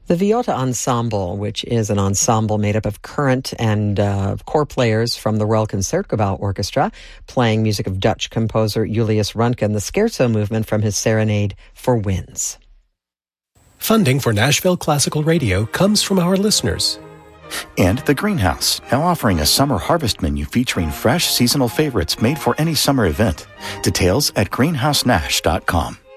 The Viota Ensemble, which is an ensemble made up of current and core players from the Royal Concertgebouw Orchestra, playing music of Dutch composer Julius Röntgen, the Scherzo movement from his Serenade for Winds. Funding for Nashville Classical Radio comes from our listeners. And The Greenhouse, now offering a summer harvest menu featuring fresh seasonal favorites made for any summer event. Details at greenhousenash.com.